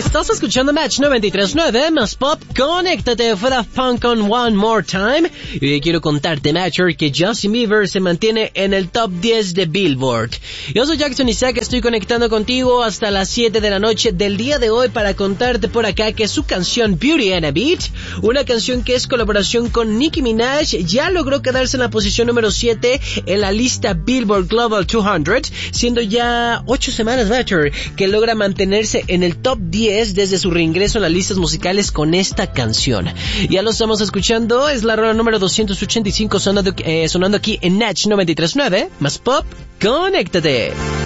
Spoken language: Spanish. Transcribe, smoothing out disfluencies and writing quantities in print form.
Estás escuchando Match 93.9 más Pop. Conéctate, fuera Funk on One More Time. Y quiero contarte, Matcher, que Justin Bieber se mantiene en el top 10 de Billboard. Yo soy Jackson Isaac, estoy conectando contigo hasta las 7 de la noche del día de hoy para contarte por acá que su canción Beauty and a Beat, una canción que es colaboración con Nicki Minaj, ya logró quedarse en la posición número 7 en la lista Billboard Global 200, siendo ya 8 semanas, Matcher, que logra mantenerse en el top 10 desde su reingreso en las listas musicales con esta canción. Ya lo estamos escuchando, es la rola número 285 sonando aquí en Natch 93.9 más Pop. Conéctate.